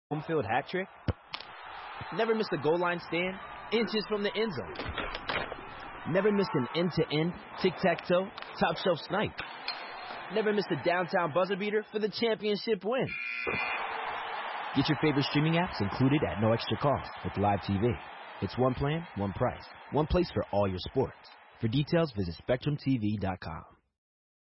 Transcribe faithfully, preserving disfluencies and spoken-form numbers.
home field hat trick? Never missed a goal line stand inches from the end zone? Never missed an end-to-end, tic-tac-toe, top-shelf snipe? Never missed a downtown buzzer beater for the championship win? Get your favorite streaming apps included at no extra cost with Live T V. It's one plan, one price, one place for all your sports. For details, visit Spectrum T V dot com.